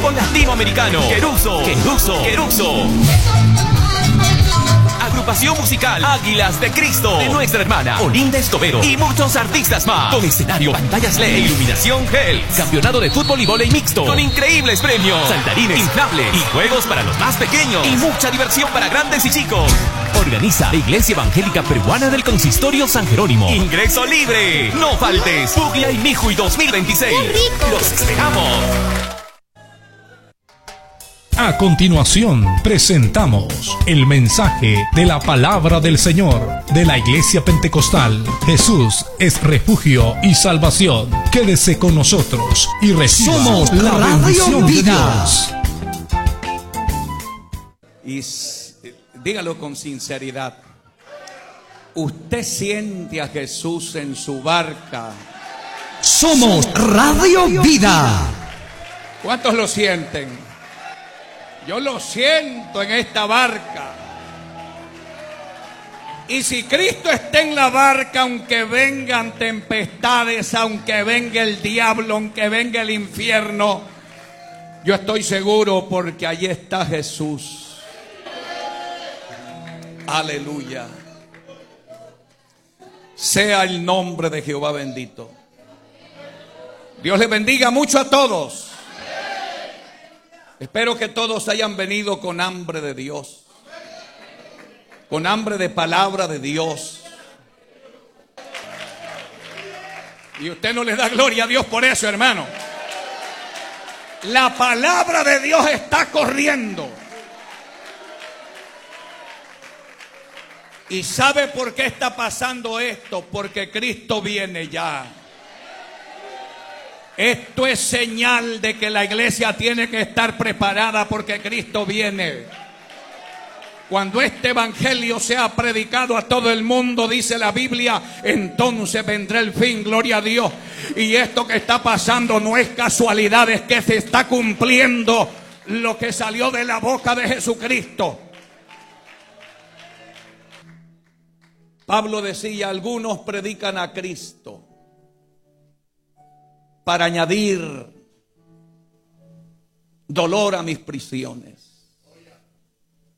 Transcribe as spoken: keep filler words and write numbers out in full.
fútbol latinoamericano. Queruso, Queruso, Queruso. Agrupación musical Águilas de Cristo, de nuestra hermana Olinda Escobedo y muchos artistas más. Con escenario, pantallas L E D, iluminación G E L, campeonato de fútbol y vóley mixto, con increíbles premios, saltarines, inflables y juegos para los más pequeños. Y mucha diversión para grandes y chicos. Organiza la Iglesia Evangélica Peruana del Consistorio San Jerónimo. Ingreso libre. No faltes. Puglia y Mijuy dos mil veintiséis. Los esperamos. A continuación, presentamos el mensaje de la palabra del Señor de la Iglesia Pentecostal. Jesús es refugio y salvación. Quédese con nosotros y reciba Somos la bendición de Dios. Y dígalo con sinceridad. ¿Usted siente a Jesús en su barca? Somos Radio Vida. ¿Cuántos lo sienten? Yo lo siento en esta barca. Y si Cristo está en la barca, aunque vengan tempestades, aunque venga el diablo, aunque venga el infierno, yo estoy seguro porque allí está Jesús. Aleluya. Sea el nombre de Jehová bendito. Dios les bendiga mucho a todos. Espero que todos hayan venido con hambre de Dios, con hambre de palabra de Dios. Y usted no le da gloria a Dios por eso, hermano. La palabra de Dios está corriendo. ¿Y sabe por qué está pasando esto? Porque Cristo viene ya. Esto es señal de que la iglesia tiene que estar preparada porque Cristo viene. Cuando este evangelio sea predicado a todo el mundo, dice la Biblia, entonces vendrá el fin, gloria a Dios. Y esto que está pasando no es casualidad, es que se está cumpliendo lo que salió de la boca de Jesucristo. Pablo decía, algunos predican a Cristo para añadir dolor a mis prisiones.